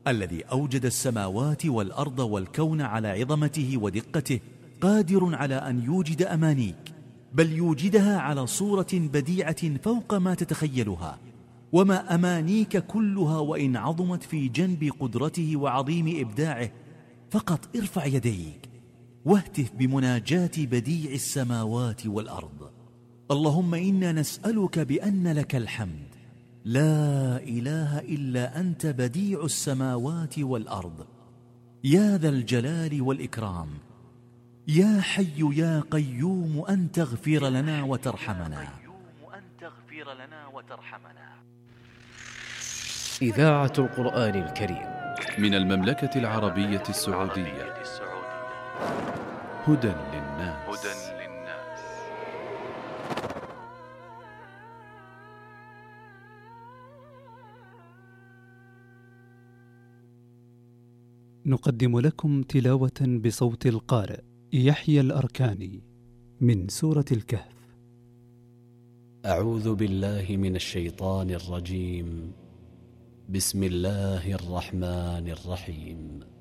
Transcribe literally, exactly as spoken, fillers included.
الذي أوجد السماوات والأرض والكون على عظمته ودقته قادر على أن يوجد أمانيك، بل يوجدها على صورة بديعة فوق ما تتخيلها. وما أمانيك كلها وإن عظمت في جنب قدرته وعظيم إبداعه، فقط ارفع يديك واهتف بمناجاة بديع السماوات والأرض: اللهم إنا نسألك بأن لك الحمد، لا إله إلا أنت بديع السماوات والأرض، يا ذا الجلال والإكرام، يا حي يا قيوم أن تغفر لنا وترحمنا. إذاعة القرآن الكريم من المملكة العربية السعودية. هدى للناس. نقدم لكم تلاوة بصوت القارئ يحيى الأركاني من سورة الكهف. أعوذ بالله من الشيطان الرجيم. بسم الله الرحمن الرحيم.